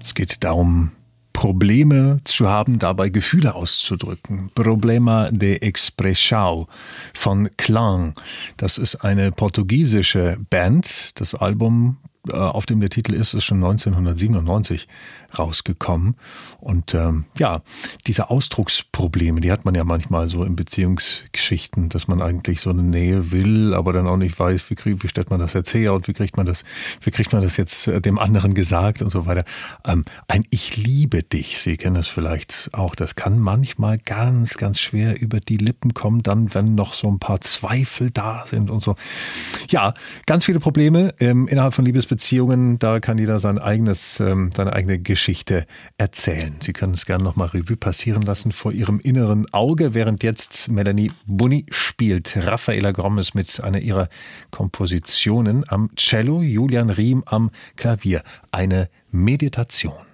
Es geht darum, Probleme zu haben, dabei Gefühle auszudrücken. Problema de expressão von Klang. Das ist eine portugiesische Band. Das Album, auf dem der Titel ist schon 1997 rausgekommen. Und diese Ausdrucksprobleme, die hat man ja manchmal so in Beziehungsgeschichten, dass man eigentlich so eine Nähe will, aber dann auch nicht weiß, wie stellt man das jetzt her und wie kriegt man das jetzt dem anderen gesagt und so weiter. Ein Ich liebe dich, Sie kennen das vielleicht auch, das kann manchmal ganz, ganz schwer über die Lippen kommen, dann wenn noch so ein paar Zweifel da sind und so. Ja, ganz viele Probleme innerhalb von Liebesbeziehungen, da kann jeder seine eigene Geschichte erzählen. Sie können es gerne nochmal Revue passieren lassen vor Ihrem inneren Auge, während jetzt Melanie Bunny spielt. Raffaella Grommes mit einer ihrer Kompositionen am Cello, Julian Riem am Klavier. Eine Meditation.